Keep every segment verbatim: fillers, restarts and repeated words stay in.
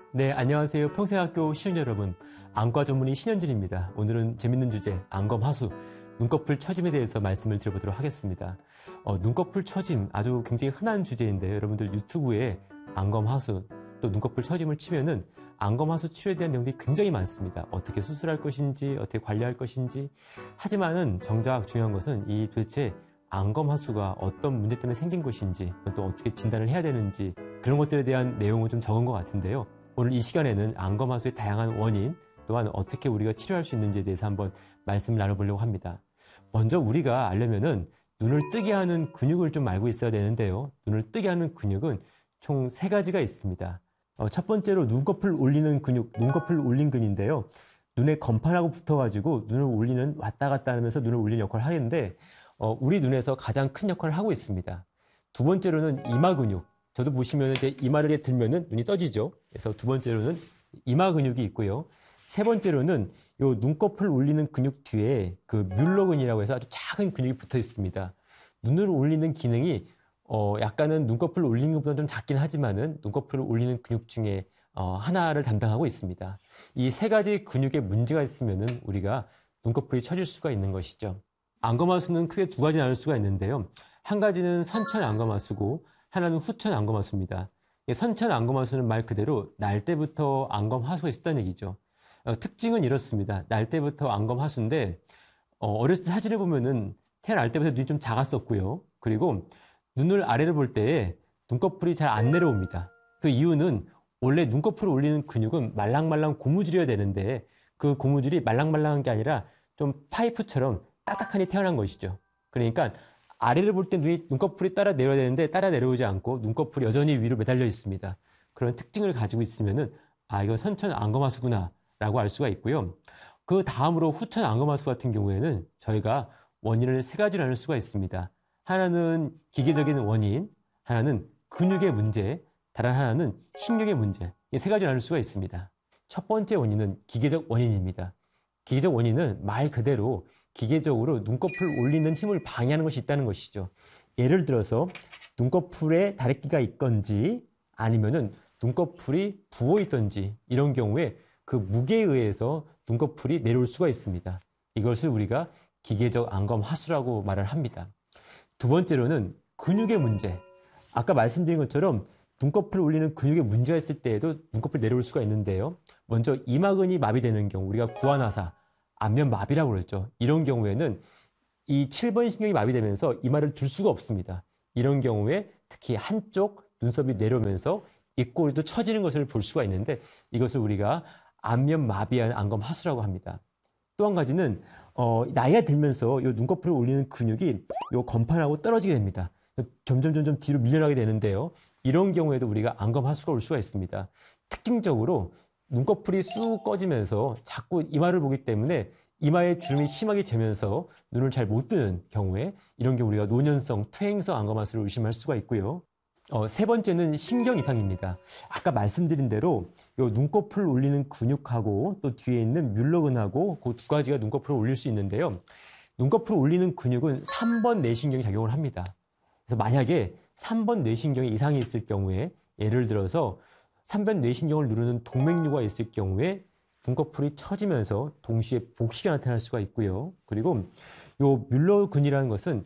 네, 안녕하세요. 평생학교 시청자 여러분. 안과 전문의 신현진입니다. 오늘은 재밌는 주제, 안검 하수, 눈꺼풀 처짐에 대해서 말씀을 드려보도록 하겠습니다. 어, 눈꺼풀 처짐, 아주 굉장히 흔한 주제인데요. 여러분들 유튜브에 안검 하수, 또 눈꺼풀 처짐을 치면은 안검 하수 치료에 대한 내용들이 굉장히 많습니다. 어떻게 수술할 것인지, 어떻게 관리할 것인지. 하지만은 정작 중요한 것은 이 도대체 안검 하수가 어떤 문제 때문에 생긴 것인지, 또 어떻게 진단을 해야 되는지, 그런 것들에 대한 내용은 좀 적은 것 같은데요. 오늘 이 시간에는 안검 하수의 다양한 원인, 또한 어떻게 우리가 치료할 수 있는지에 대해서 한번 말씀을 나눠보려고 합니다. 먼저 우리가 알려면은 눈을 뜨게 하는 근육을 좀 알고 있어야 되는데요. 눈을 뜨게 하는 근육은 총 세 가지가 있습니다. 어, 첫 번째로 눈꺼풀 올리는 근육, 눈꺼풀 올림근인데요. 눈에 건판하고 붙어가지고 눈을 올리는, 왔다 갔다 하면서 눈을 올리는 역할을 하는데, 어, 우리 눈에서 가장 큰 역할을 하고 있습니다. 두 번째로는 이마 근육. 저도 보시면 이제 이마를 들면은 눈이 떠지죠. 그래서 두 번째로는 이마 근육이 있고요. 세 번째로는 요 눈꺼풀 올리는 근육 뒤에 그 뮬러근이라고 해서 아주 작은 근육이 붙어 있습니다. 눈을 올리는 기능이 어 약간은 눈꺼풀 올리는 것보다 좀 작긴 하지만은 눈꺼풀을 올리는 근육 중에 어 하나를 담당하고 있습니다. 이 세 가지 근육에 문제가 있으면은 우리가 눈꺼풀이 처질 수가 있는 것이죠. 안검 하수는 크게 두 가지 나눌 수가 있는데요. 한 가지는 선천 안검 하수고 하나는 후천 안검 하수입니다. 선천 안검 하수는 말 그대로 날 때부터 안검 하수가 있었다는 얘기죠. 어, 특징은 이렇습니다. 날 때부터 안검 하수인데 어, 어렸을 때 사진을 보면은 태어날 때부터 눈이 좀 작았었고요. 그리고 눈을 아래로 볼 때에 눈꺼풀이 잘 안 내려옵니다. 그 이유는 원래 눈꺼풀을 올리는 근육은 말랑말랑 고무줄이어야 되는데 그 고무줄이 말랑말랑한 게 아니라 좀 파이프처럼 딱딱하니 태어난 것이죠. 그러니까 아래를 볼 때 눈이, 눈꺼풀이 따라 내려야 되는데 따라 내려오지 않고 눈꺼풀이 여전히 위로 매달려 있습니다. 그런 특징을 가지고 있으면은 아, 이건 선천 안검 하수구나 라고 알 수가 있고요. 그 다음으로 후천 안검 하수 같은 경우에는 저희가 원인을 세 가지로 나눌 수가 있습니다. 하나는 기계적인 원인, 하나는 근육의 문제, 다른 하나는 신경의 문제. 이 세 가지로 나눌 수가 있습니다. 첫 번째 원인은 기계적 원인입니다. 기계적 원인은 말 그대로 기계적으로 눈꺼풀 올리는 힘을 방해하는 것이 있다는 것이죠. 예를 들어서 눈꺼풀에 다래끼가 있건지 아니면은 눈꺼풀이 부어 있던지 이런 경우에 그 무게에 의해서 눈꺼풀이 내려올 수가 있습니다. 이것을 우리가 기계적 안검 하수라고 말을 합니다. 두 번째로는 근육의 문제. 아까 말씀드린 것처럼 눈꺼풀 올리는 근육에 문제가 있을 때에도 눈꺼풀이 내려올 수가 있는데요. 먼저 이마근이 마비되는 경우, 우리가 구안화사, 안면 마비라고 그랬죠. 이런 경우에는 이 칠 번 신경이 마비되면서 이마를 들 수가 없습니다. 이런 경우에 특히 한쪽 눈썹이 내려오면서 입꼬리도 처지는 것을 볼 수가 있는데 이것을 우리가 안면 마비한 안검 하수라고 합니다. 또 한 가지는 어, 나이가 들면서 이 눈꺼풀을 올리는 근육이 요 건판하고 떨어지게 됩니다. 점점 점점 뒤로 밀려나게 되는데요. 이런 경우에도 우리가 안검 하수가 올 수가 있습니다. 특징적으로 눈꺼풀이 쑥 꺼지면서 자꾸 이마를 보기 때문에 이마에 주름이 심하게 재면서 눈을 잘 못 뜨는 경우에 이런 경우 우리가 노년성, 퇴행성 안검 하수를 의심할 수가 있고요. 어, 세 번째는 신경 이상입니다. 아까 말씀드린 대로 요 눈꺼풀 올리는 근육하고 또 뒤에 있는 뮬러근하고 그 두 가지가 눈꺼풀을 올릴 수 있는데요. 눈꺼풀을 올리는 근육은 삼 번 뇌신경이 작용을 합니다. 그래서 만약에 삼 번 뇌신경에 이상이 있을 경우에 예를 들어서 삼 번 뇌신경을 누르는 동맥류가 있을 경우에 눈꺼풀이 처지면서 동시에 복시가 나타날 수가 있고요. 그리고 요 뮬러근이라는 것은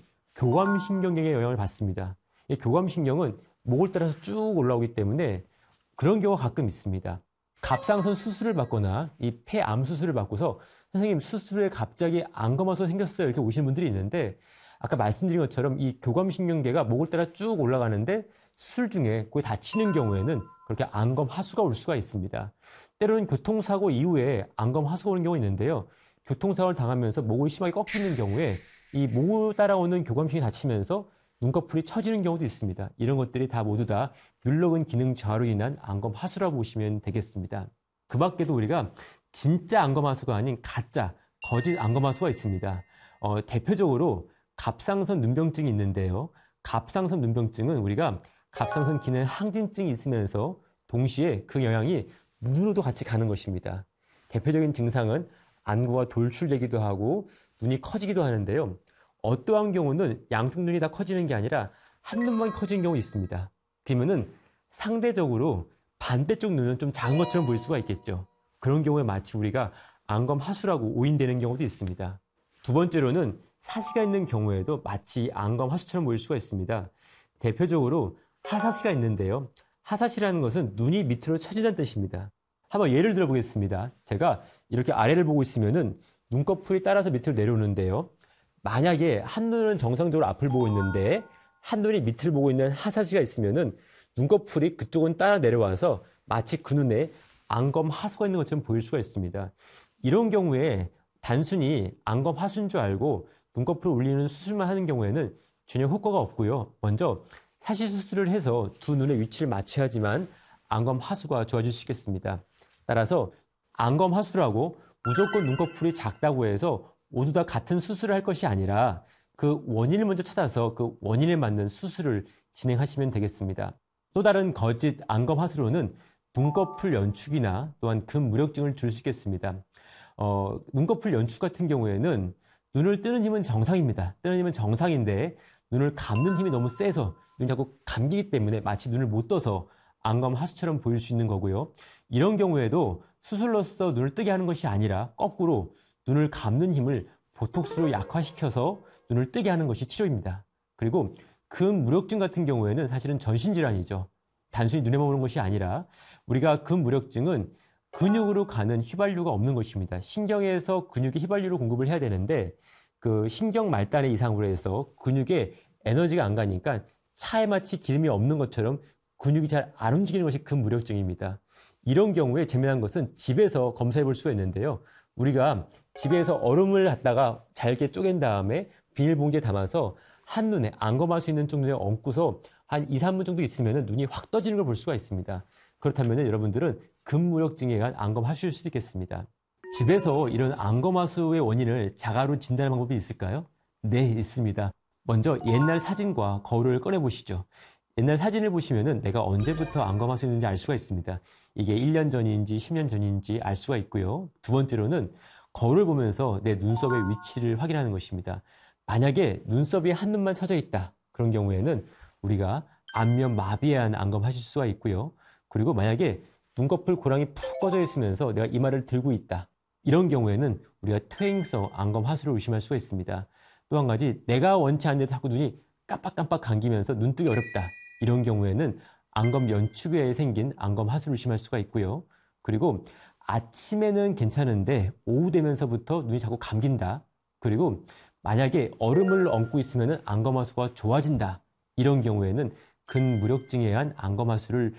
교감신경계에 영향을 받습니다. 이 교감신경은 목을 따라서 쭉 올라오기 때문에 그런 경우가 가끔 있습니다. 갑상선 수술을 받거나 이 폐암 수술을 받고서 선생님 수술 후에 갑자기 안검 하수가 생겼어요 이렇게 오시는 분들이 있는데 아까 말씀드린 것처럼 이 교감신경계가 목을 따라 쭉 올라가는데 수술 중에 거기 다치는 경우에는 그렇게 안검 하수가 올 수가 있습니다. 때로는 교통사고 이후에 안검 하수가 오는 경우가 있는데요. 교통사고를 당하면서 목을 심하게 꺾이는 경우에 이 목을 따라오는 교감신경이 다치면서 눈꺼풀이 처지는 경우도 있습니다. 이런 것들이 다 모두 다 뮬러근 기능 저하로 인한 안검 하수라고 보시면 되겠습니다. 그 밖에도 우리가 진짜 안검 하수가 아닌 가짜, 거짓 안검 하수가 있습니다. 어, 대표적으로 갑상선 눈병증이 있는데요. 갑상선 눈병증은 우리가 갑상선 기능 항진증이 있으면서 동시에 그 영향이 눈으로도 같이 가는 것입니다. 대표적인 증상은 안구가 돌출되기도 하고 눈이 커지기도 하는데요. 어떠한 경우는 양쪽 눈이 다 커지는 게 아니라 한 눈만 커지는 경우 있습니다. 그러면은 상대적으로 반대쪽 눈은 좀 작은 것처럼 보일 수가 있겠죠. 그런 경우에 마치 우리가 안검하수라고 오인되는 경우도 있습니다. 두 번째로는 사시가 있는 경우에도 마치 안검하수처럼 보일 수가 있습니다. 대표적으로 하사시가 있는데요. 하사시라는 것은 눈이 밑으로 처진다는 뜻입니다. 한번 예를 들어 보겠습니다. 제가 이렇게 아래를 보고 있으면은 눈꺼풀이 따라서 밑으로 내려오는데요. 만약에 한눈은 정상적으로 앞을 보고 있는데 한눈이 밑을 보고 있는 하사시가 있으면은 눈꺼풀이 그쪽은 따라 내려와서 마치 그 눈에 안검하수가 있는 것처럼 보일 수가 있습니다. 이런 경우에 단순히 안검하수인 줄 알고 눈꺼풀을 올리는 수술만 하는 경우에는 전혀 효과가 없고요. 먼저 사시 수술을 해서 두 눈의 위치를 맞춰야지만 안검하수가 좋아질 수 있겠습니다. 따라서 안검하수라고 무조건 눈꺼풀이 작다고 해서 모두 다 같은 수술을 할 것이 아니라 그 원인을 먼저 찾아서 그 원인에 맞는 수술을 진행하시면 되겠습니다. 또 다른 거짓 안검하수로는 눈꺼풀 연축이나 또한 근무력증을 줄 수 있겠습니다. 어, 눈꺼풀 연축 같은 경우에는 눈을 뜨는 힘은 정상입니다. 뜨는 힘은 정상인데 눈을 감는 힘이 너무 세서 눈이 자꾸 감기기 때문에 마치 눈을 못 떠서 안검하수처럼 보일 수 있는 거고요. 이런 경우에도 수술로서 눈을 뜨게 하는 것이 아니라 거꾸로 눈을 감는 힘을 보톡스로 약화시켜서 눈을 뜨게 하는 것이 치료입니다. 그리고 근무력증 같은 경우에는 사실은 전신질환이죠. 단순히 눈에만 오는 것이 아니라 우리가 근무력증은 근육으로 가는 휘발유가 없는 것입니다. 신경에서 근육에 휘발유를 공급을 해야 되는데 그 신경 말단의 이상으로 해서 근육에 에너지가 안 가니까 차에 마치 기름이 없는 것처럼 근육이 잘 안 움직이는 것이 근무력증입니다. 이런 경우에 재미난 것은 집에서 검사해 볼 수가 있는데요. 우리가 집에서 얼음을 갖다가 잘게 쪼갠 다음에 비닐봉지에 담아서 한눈에 안검할 수 있는 정도에 얹고서 한 이, 삼 분 정도 있으면 눈이 확 떠지는 걸 볼 수가 있습니다. 그렇다면 여러분들은 근무력증에 의한 안검하수일 수 있겠습니다. 집에서 이런 안검하수의 원인을 자가로 진단하는 방법이 있을까요? 네, 있습니다. 먼저 옛날 사진과 거울을 꺼내 보시죠. 옛날 사진을 보시면은 내가 언제부터 안검하수 있는지 알 수가 있습니다. 이게 일 년 전인지 십 년 전인지 알 수가 있고요. 두 번째로는 거울을 보면서 내 눈썹의 위치를 확인하는 것입니다. 만약에 눈썹이 한눈만 쳐져 있다. 그런 경우에는 우리가 안면 마비에 의한 안검하실 수가 있고요. 그리고 만약에 눈꺼풀 고랑이 푹 꺼져 있으면서 내가 이마를 들고 있다. 이런 경우에는 우리가 퇴행성 안검하수를 의심할 수가 있습니다. 또 한 가지 내가 원치 않는데 자꾸 눈이 깜빡깜빡 감기면서 눈뜨기 어렵다. 이런 경우에는 안검 연축에 생긴 안검하수를 의심할 수가 있고요. 그리고 아침에는 괜찮은데 오후 되면서부터 눈이 자꾸 감긴다. 그리고 만약에 얼음을 얹고 있으면 안검하수가 좋아진다. 이런 경우에는 근무력증에 의한 안검하수를